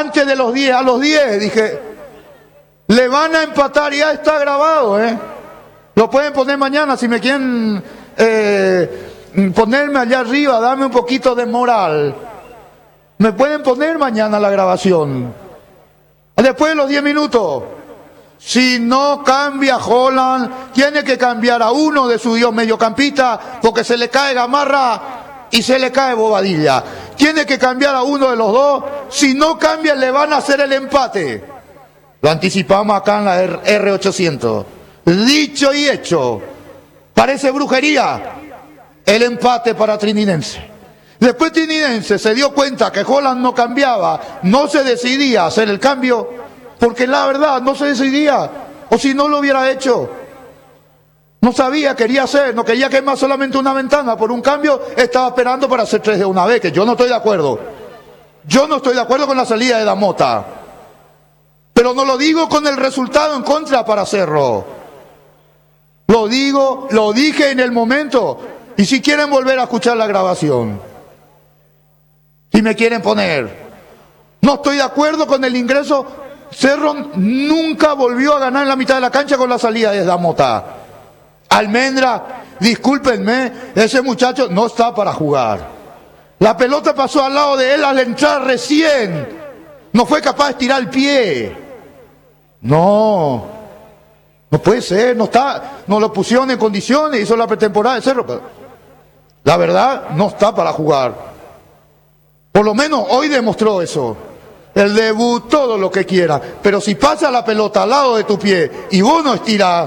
antes de los 10, a los 10, dije, le van a empatar, ya está grabado, Lo pueden poner mañana si me quieren ponerme allá arriba, dame un poquito de moral. Me pueden poner mañana la grabación. Después de los 10 minutos. Si no cambia Haaland, tiene que cambiar a uno de sus dos mediocampistas porque se le cae Gamarra y se le cae Bobadilla. Tiene que cambiar a uno de los dos. Si no cambia, le van a hacer el empate. Lo anticipamos acá en la R800. Dicho y hecho. Parece brujería. El empate para Trinidence. Después Trinidence se dio cuenta que Haaland no cambiaba, no se decidía a hacer el cambio, porque la verdad no se decidía, o si no lo hubiera hecho. No sabía, quería hacer, no quería quemar solamente una ventana por un cambio, estaba esperando para hacer 3 de una vez, que yo no estoy de acuerdo. Yo no estoy de acuerdo con la salida de Damota, pero no lo digo con el resultado en contra para hacerlo. Lo digo, lo dije en el momento, y si quieren volver a escuchar la grabación. Si me quieren poner. No estoy de acuerdo con el ingreso. Cerro nunca volvió a ganar en la mitad de la cancha con la salida de Damota. Almendra, discúlpenme, ese muchacho no está para jugar. La pelota pasó al lado de él al entrar recién. No fue capaz de estirar el pie. No puede ser, no está, no lo pusieron en condiciones, hizo la pretemporada de Cerro. La verdad, no está para jugar. Por lo menos hoy demostró eso. El debut, todo lo que quiera. Pero si pasa la pelota al lado de tu pie y vos no estirás,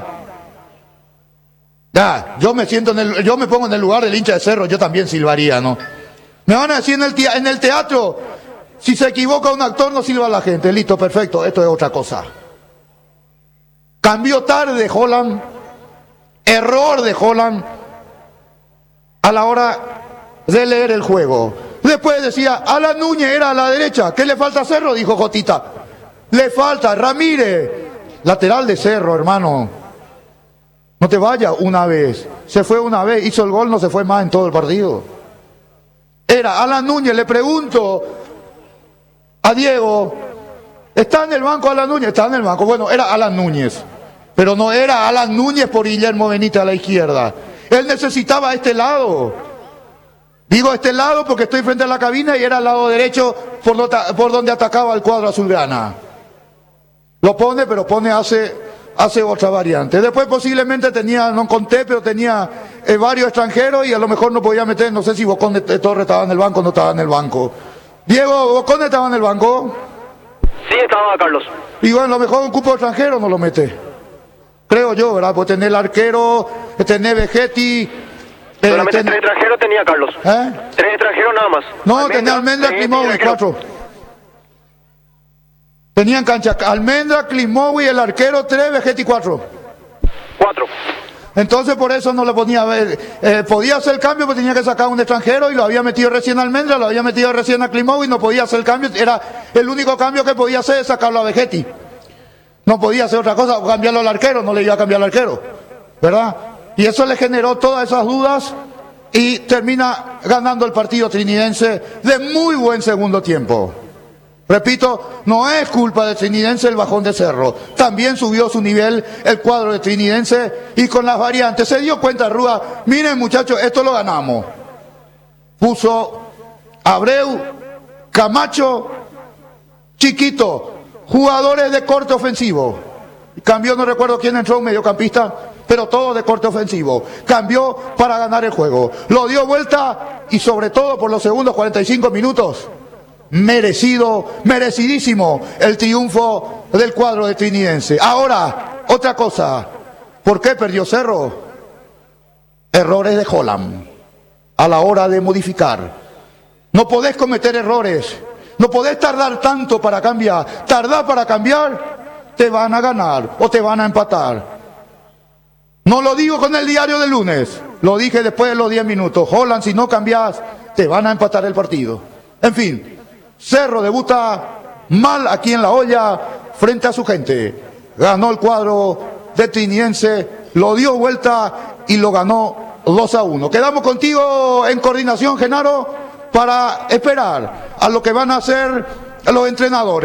yo me pongo en el lugar del hincha de Cerro, yo también silbaría, ¿no? Me van a decir en el teatro, si se equivoca un actor no silba la gente. Listo, perfecto, esto es otra cosa. Cambió tarde Haaland, error de Haaland a la hora de leer el juego. Después decía, Alan Núñez era a la derecha. ¿Qué le falta a Cerro? Dijo Jotita. Le falta Ramírez. Lateral de Cerro, hermano. No te vayas una vez. Se fue una vez, hizo el gol, no se fue más en todo el partido. Era Alan Núñez. Le pregunto a Diego, ¿está en el banco Alan Núñez? Está en el banco. Bueno, era Alan Núñez. Pero no era Alan Núñez por Guillermo Benítez a la izquierda. Él necesitaba este lado. Digo este lado porque estoy frente a la cabina y era al lado derecho por donde atacaba el cuadro azulgrana. Lo pone, pero hace otra variante. Después posiblemente tenía, no conté, pero tenía varios extranjeros y a lo mejor no podía meter, no sé si Bocón de Torres estaba en el banco o no estaba en el banco. Diego, ¿Bocón estaba en el banco? Sí, estaba Carlos. Y bueno, a lo mejor un cupo extranjero no lo mete. Creo yo, ¿verdad? Pues tener el arquero, tener Vegetti. Solamente 3 extranjeros tenía Carlos. 3 extranjeros nada más. No, tenía Almendra, Klimovic, 4. Tenían cancha Almendra, Klimovic, el arquero 3, Vegetti 4. 4. Entonces por eso no le ponía a ver. Podía hacer el cambio, pero tenía que sacar un extranjero y lo había metido recién a Almendra, lo había metido recién a Klimovic, no podía hacer el cambio. Era el único cambio que podía hacer es sacarlo a Vegetti. No podía hacer otra cosa, o cambiarlo al arquero, no le iba a cambiar al arquero, ¿verdad? Y eso le generó todas esas dudas y termina ganando el partido Trinidence de muy buen segundo tiempo. Repito, no es culpa de Trinidence el bajón de Cerro. También subió su nivel el cuadro de Trinidence y con las variantes. Se dio cuenta Rúa, miren muchachos, esto lo ganamos. Puso Abreu, Camacho, Chiquito, jugadores de corte ofensivo. Cambió, no recuerdo quién entró, un mediocampista, pero todo de corte ofensivo. Cambió para ganar el juego. Lo dio vuelta y sobre todo por los segundos 45 minutos. Merecidísimo el triunfo del cuadro de Trinidence. Ahora, otra cosa. ¿Por qué perdió Cerro? Errores de Haaland a la hora de modificar. No podés cometer errores. No podés tardar tanto para cambiar. Tardar para cambiar, te van a ganar o te van a empatar. No lo digo con el diario del lunes, lo dije después de los 10 minutos. Haaland, si no cambias, te van a empatar el partido. En fin, Cerro debuta mal aquí en La Hoya frente a su gente. Ganó el cuadro de Trinidence, lo dio vuelta y lo ganó 2-1. Quedamos contigo en coordinación, Genaro, para esperar a lo que van a hacer los entrenadores.